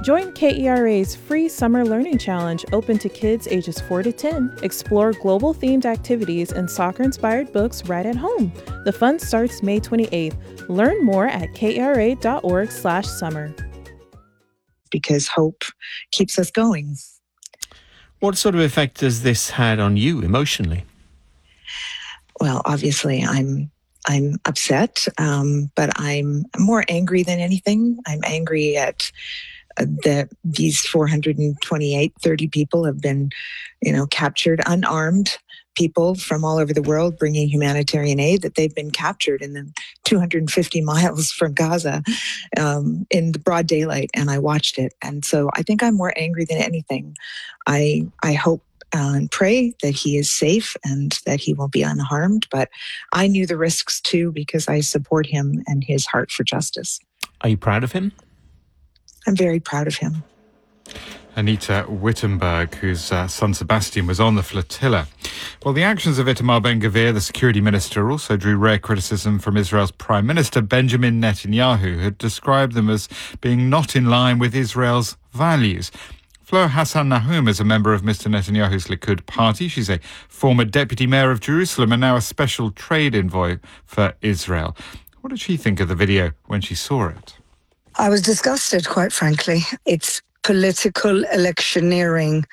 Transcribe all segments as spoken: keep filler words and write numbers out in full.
Join K E R A's free Summer Learning Challenge open to kids ages four to ten. Explore global-themed activities and soccer-inspired books right at home. The fun starts May twenty-eighth. Learn more at kera.org slash summer. Because hope keeps us going. What sort of effect has this had on you emotionally? Well, obviously, I'm I'm upset, um, but I'm more angry than anything. I'm angry at uh, that these four hundred twenty-eight, thirty people have been, you know, captured, unarmed people from all over the world bringing humanitarian aid, that they've been captured in the two hundred fifty miles from Gaza um, in the broad daylight, and I watched it. And so I think I'm more angry than anything. I I hope Uh, and pray that he is safe and that he will be unharmed. But I knew the risks too, because I support him and his heart for justice. Are you proud of him? I'm very proud of him. Anita Wittenberg, whose uh, son Sebastian was on the flotilla. Well, the actions of Itamar Ben-Gvir, the security minister, also drew rare criticism from Israel's Prime Minister Benjamin Netanyahu, who had described them as being not in line with Israel's values. Fleur Hassan Nahum is a member of Mister Netanyahu's Likud party. She's a former deputy mayor of Jerusalem and now a special trade envoy for Israel. What did she think of the video when she saw it? I was disgusted, quite frankly. It's political electioneering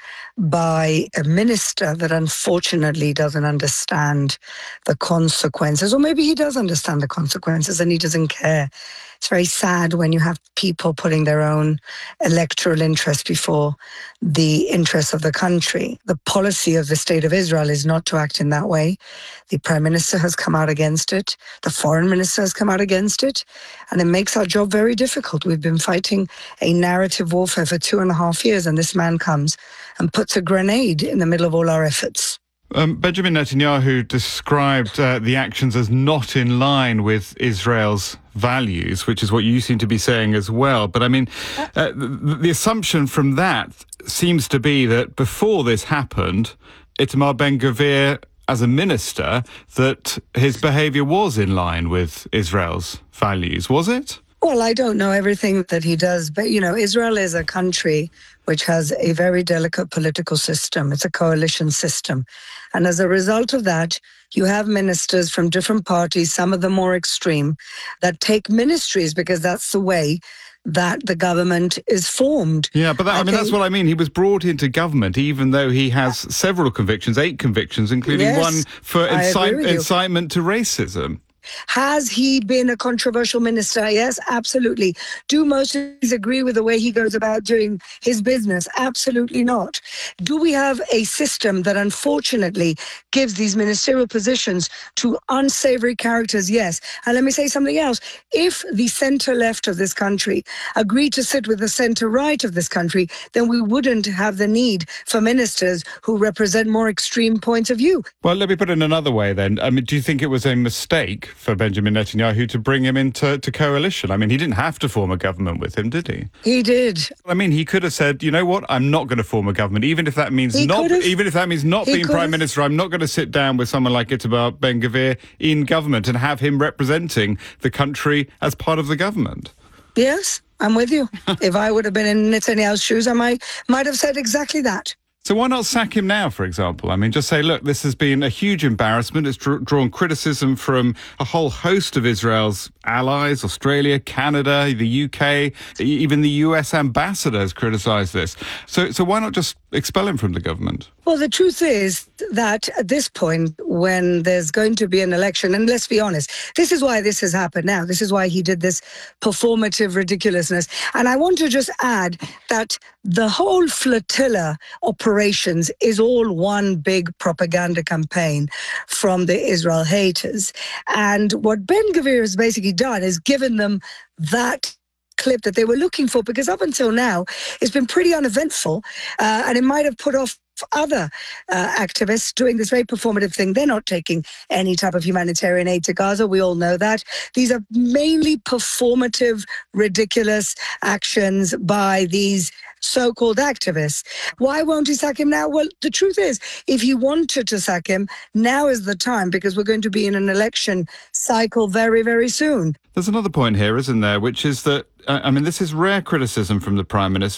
by a minister that unfortunately doesn't understand the consequences, or maybe he does understand the consequences and he doesn't care. It's very sad when you have people putting their own electoral interest before the interests of the country. The policy of the State of Israel is not to act in that way. The Prime Minister has come out against it. The Foreign Minister has come out against it. And it makes our job very difficult. We've been fighting a narrative warfare for two and a half years, and this man comes and puts a grenade in the middle of all our efforts. Um, Benjamin Netanyahu described uh, the actions as not in line with Israel's values, which is what you seem to be saying as well. But I mean, uh, the, the assumption from that seems to be that before this happened, Itamar Ben-Gvir, as a minister, that his behaviour was in line with Israel's values, was it? Well, I don't know everything that he does, but, you know, Israel is a country which has a very delicate political system. It's a coalition system. And as a result of that, you have ministers from different parties, some of them more extreme, that take ministries because that's the way that the government is formed. Yeah, but that, I, I mean, that's what I mean. He was brought into government, even though he has several convictions, eight convictions, including yes, one for incite, incitement to racism. Has he been a controversial minister? Yes, absolutely. Do most of us agree with the way he goes about doing his business? Absolutely not. Do we have a system that unfortunately gives these ministerial positions to unsavory characters? Yes. And let me say something else. If the center left of this country agreed to sit with the center right of this country, then we wouldn't have the need for ministers who represent more extreme points of view. Well, let me put it in another way then. I mean, do you think it was a mistake for Benjamin Netanyahu to bring him into to coalition? I mean, he didn't have to form a government with him, did he? He did. I mean, he could have said, you know what, I'm not going to form a government, even if that means he not, even if that means not he being could've. Prime Minister. I'm not going to sit down with someone like Itamar Ben-Gvir in government and have him representing the country as part of the government. Yes, I'm with you. If I would have been in Netanyahu's shoes, I might might have said exactly that. So why not sack him now, for example? I mean, just say, look, this has been a huge embarrassment. It's dr- drawn criticism from a whole host of Israel's allies, Australia, Canada, the U K, even the U S ambassador has criticised this. So, so why not just expel him from the government? Well, the truth is that at this point, when there's going to be an election, and let's be honest, this is why this has happened now. This is why he did this performative ridiculousness. And I want to just add that the whole flotilla operations is all one big propaganda campaign from the Israel haters. And what Ben-Gvir has basically done is given them that clip that they were looking for, because up until now, it's been pretty uneventful, uh, and it might have put off other uh, activists doing this very performative thing. They're not taking any type of humanitarian aid to Gaza. We all know that. These are mainly performative, ridiculous actions by these so-called activists. Why won't he sack him now? Well, the truth is, if he wanted to sack him, now is the time, because we're going to be in an election cycle very, very soon. There's another point here, isn't there, which is that, I mean, this is rare criticism from the Prime Minister.